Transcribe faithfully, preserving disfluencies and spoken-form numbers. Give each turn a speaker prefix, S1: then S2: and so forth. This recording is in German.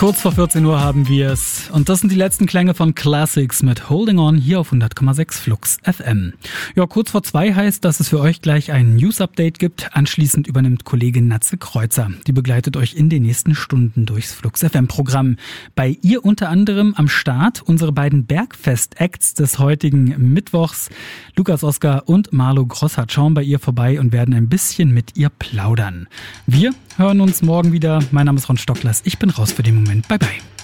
S1: Kurz vor vierzehn Uhr haben wir es. Und das sind die letzten Klänge von Classics mit Holding On hier auf hundert Komma sechs Flux F M. Ja, kurz vor zwei heißt, dass es für euch gleich ein News-Update gibt. Anschließend übernimmt Kollegin Natze Kreuzer. Die begleitet euch in den nächsten Stunden durchs Flux F M-Programm. Bei ihr unter anderem am Start unsere beiden Bergfest-Acts des heutigen Mittwochs. Lukas Oskar und Marlo Grosshardt schauen bei ihr vorbei und werden ein bisschen mit ihr plaudern. Wir hören uns morgen wieder. Mein Name ist Ron Stocklers. Ich bin raus für den Moment. Bye bye.